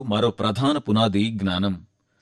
మరో ప్రధాన పునాది జ్ఞానం.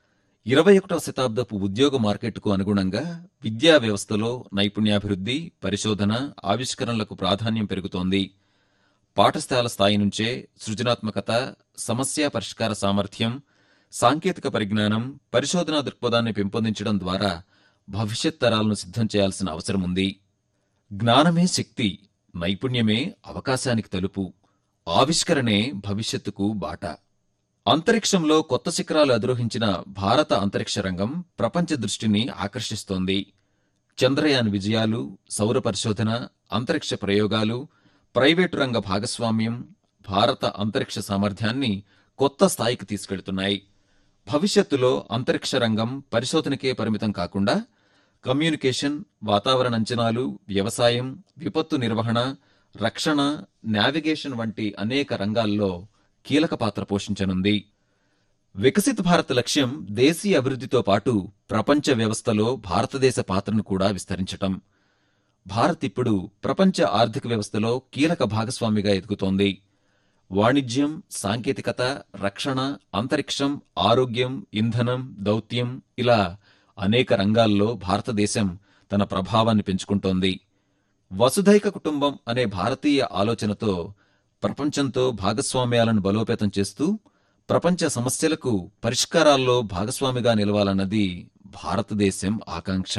21వ శతాబ్దపు ఉద్యోగ మార్కెట్కు అనుగుణంగా విద్యా వ్యవస్థలో నైపుణ్యాభివృద్ధి, పరిశోధన, ఆవిష్కరణలకు ప్రాధాన్యం పెరుగుతోంది. పాఠశాల స్థాయి నుంచే సృజనాత్మకత, సమస్యా పరిష్కార సామర్థ్యం, సాంకేతిక పరిజ్ఞానం, పరిశోధనా దృక్పథాన్ని పెంపొందించడం ద్వారా భవిష్యత్ తరాలను సిద్ధం చేయాల్సిన అవసరముంది. జ్ఞానమే శక్తి, నైపుణ్యమే అవకాశానికి తలుపు, ఆవిష్కరణే భవిష్యత్తుకు బాట. అంతరిక్షంలో కొత్త శిఖరాలు అధిరోహించిన భారత అంతరిక్ష రంగం ప్రపంచ దృష్టిని ఆకర్షిస్తోంది. చంద్రయాన్ విజయాలు, సౌర పరిశోధన, అంతరిక్ష ప్రయోగాలు, ప్రైవేటు రంగ భాగస్వామ్యం భారత అంతరిక్ష సామర్థ్యాన్ని కొత్త స్థాయికి తీసుకెళ్తున్నాయి. భవిష్యత్తులో అంతరిక్ష రంగం పరిశోధనకే పరిమితం కాకుండా కమ్యూనికేషన్, వాతావరణ అంచనాలు, వ్యవసాయం, విపత్తు నిర్వహణ, రక్షణ, నావిగేషన్ వంటి అనేక రంగాల్లో కీలక పాత్ర పోషించనుంది. వికసిత్ భారత్ లక్ష్యం దేశీయ అభివృద్ధితో పాటు ప్రపంచ వ్యవస్థలో భారతదేశ పాత్రను కూడా విస్తరించటం. భారత్ ఇప్పుడు ప్రపంచ ఆర్థిక వ్యవస్థలో కీలక భాగస్వామిగా ఎదుగుతోంది. వాణిజ్యం, సాంకేతికత, రక్షణ, అంతరిక్షం, ఆరోగ్యం, ఇంధనం, దౌత్యం ఇలా అనేక రంగాల్లో భారతదేశం తన ప్రభావాన్ని పెంచుకుంటోంది. వసుధైక కుటుంబం అనే భారతీయ ఆలోచనతో ప్రపంచంతో భాగస్వామ్యాలను బలోపేతం చేస్తూ ప్రపంచ సమస్యలకు పరిష్కారాల్లో భాగస్వామిగా నిలవాలన్నది భారతదేశం ఆకాంక్ష.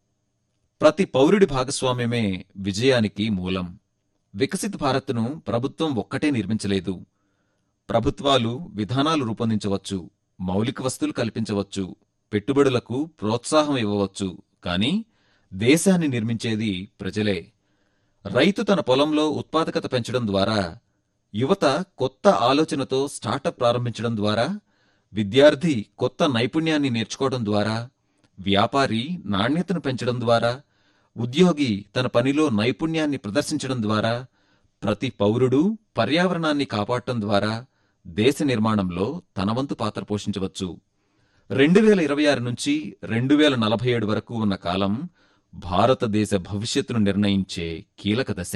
ప్రతి పౌరుడి భాగస్వామ్యమే విజయానికి మూలం. వికసిత్ భారత్ను ప్రభుత్వం ఒక్కటే నిర్మించలేదు. ప్రభుత్వాలు విధానాలు రూపొందించవచ్చు, మౌలిక వస్తువులు కల్పించవచ్చు, పెట్టుబడులకు ప్రోత్సాహం ఇవ్వవచ్చు, కానీ దేశాన్ని నిర్మించేది ప్రజలే. రైతు తన పొలంలో ఉత్పాదకత పెంచడం ద్వారా, యువత కొత్త ఆలోచనతో స్టార్టప్ ప్రారంభించడం ద్వారా, విద్యార్థి కొత్త నైపుణ్యాన్ని నేర్చుకోవడం ద్వారా, వ్యాపారి నాణ్యతను పెంచడం ద్వారా, ఉద్యోగి తన పనిలో నైపుణ్యాన్ని ప్రదర్శించడం ద్వారా, ప్రతి పౌరుడు పర్యావరణాన్ని కాపాడటం ద్వారా దేశ నిర్మాణంలో తన వంతు పాత్ర పోషించవచ్చు. 2026 నుంచి 2047 వరకు ఉన్న కాలం భారతదేశ భవిష్యత్తును నిర్ణయించే కీలక దశ.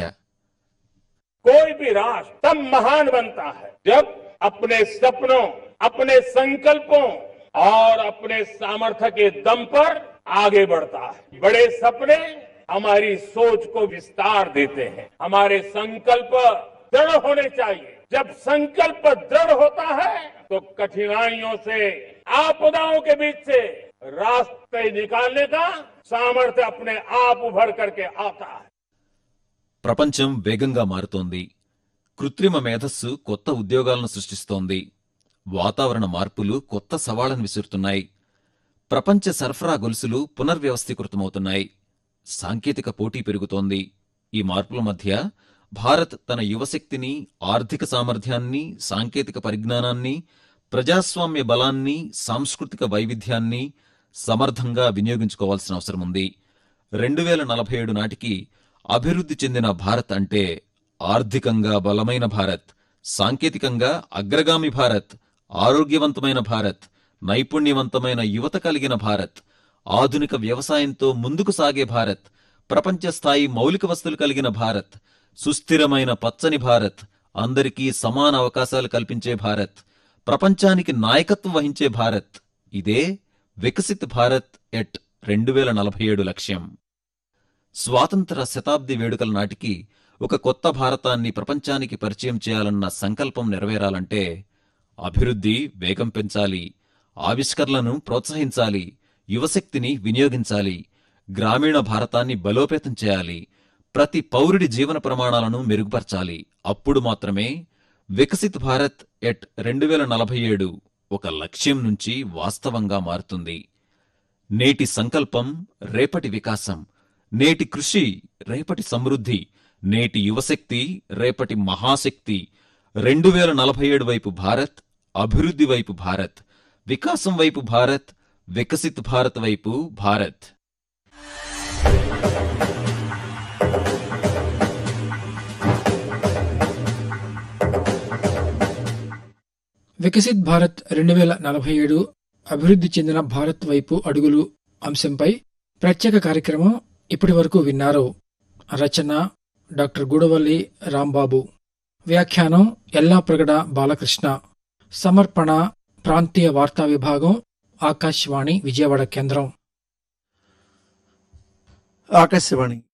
कोई भी राष्ट्र तब महान बनता है जब अपने सपनों, अपने संकल्पों और अपने सामर्थ्य के दम पर आगे बढ़ता है. बड़े सपने हमारी सोच को विस्तार देते हैं. हमारे संकल्प दृढ़ होने चाहिए. जब संकल्प दृढ़ होता है तो कठिनाइयों से, आपदाओं के बीच से रास्ते निकालने का सामर्थ्य अपने आप उभर करके आता है. ప్రపంచం వేగంగా మారుతోంది. కృత్రిమ మేధస్సు కొత్త ఉద్యోగాలను సృష్టిస్తోంది. వాతావరణ మార్పులు కొత్త సవాళ్లను విసురుతున్నాయి. ప్రపంచ సరఫరా గొలుసులు పునర్వ్యవస్థీకృతమవుతున్నాయి. సాంకేతిక పోటీ పెరుగుతోంది. ఈ మార్పుల మధ్య భారత్ తన యువశక్తిని, ఆర్థిక సామర్థ్యాన్ని, సాంకేతిక పరిజ్ఞానాన్ని, ప్రజాస్వామ్య బలాన్ని, సాంస్కృతిక వైవిధ్యాన్ని సమర్థంగా వినియోగించుకోవాల్సిన అవసరముంది. 2047 నాటికి అభివృద్ధి చెందిన భారత్ అంటే ఆర్థికంగా బలమైన భారత్, సాంకేతికంగా అగ్రగామి భారత్, ఆరోగ్యవంతమైన భారత్, నైపుణ్యవంతమైన యువత కలిగిన భారత్, ఆధునిక వ్యవసాయంతో ముందుకు సాగే భారత్, ప్రపంచ స్థాయి మౌలిక వస్తువులు కలిగిన భారత్, సుస్థిరమైన పచ్చని భారత్, అందరికీ సమాన అవకాశాలు కల్పించే భారత్, ప్రపంచానికి నాయకత్వం వహించే భారత్. ఇదే వికసిత్ భారత్ ఎట్ 2047 లక్ష్యం. స్వాతంత్ర శతాబ్ది వేడుకల నాటికి ఒక కొత్త భారతాన్ని ప్రపంచానికి పరిచయం చేయాలన్న సంకల్పం నెరవేరాలంటే అభివృద్ధి వేగం పెంచాలి, ఆవిష్కరణలను ప్రోత్సహించాలి, యువశక్తిని వినియోగించాలి, గ్రామీణ భారతాన్ని బలోపేతం చేయాలి, ప్రతి పౌరుడి జీవన ప్రమాణాలను మెరుగుపరచాలి. అప్పుడు మాత్రమే వికసిత్ భారత్ ఎట్ 2047 ఒక లక్ష్యం నుంచి వాస్తవంగా మారుతుంది. నేటి సంకల్పం రేపటి వికాసం, నేటి కృషి రేపటి సమృద్ధి, నేటి యువశక్తి రేపటి మహాశక్తి. 2047 వైపు భారత్, అభివృద్ధి వైపు భారత్, వికాసం వైపు భారత్, వికసిత్ భారత్ వైపు భారత్. వికసిత్ భారత్ 2047 అభివృద్ధి చెందిన భారత్ వైపు అడుగులు అంశంపై ప్రత్యేక కార్యక్రమం ఇప్పటి వరకు విన్నారు. రచన డాక్టర్ గూడవల్లి రాంబాబు, వ్యాఖ్యానం ఎల్లాప్రగడ బాలకృష్ణ, సమర్పణ ప్రాంతీయ వార్తా విభాగం, ఆకాశవాణి విజయవాడ కేంద్రం. ఆకాశవాణి